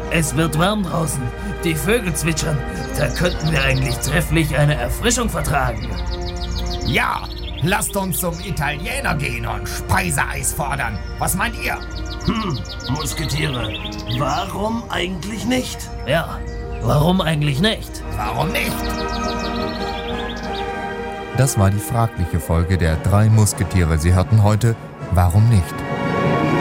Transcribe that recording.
Es wird warm draußen. Die Vögel zwitschern. Da könnten wir eigentlich trefflich eine Erfrischung vertragen. Ja, lasst uns zum Italiener gehen und Speiseeis fordern. Was meint ihr? Musketiere, warum eigentlich nicht? Ja, warum eigentlich nicht? Warum nicht? Das war die fragliche Folge der 3 Musketiere. Sie hörten heute Warum nicht?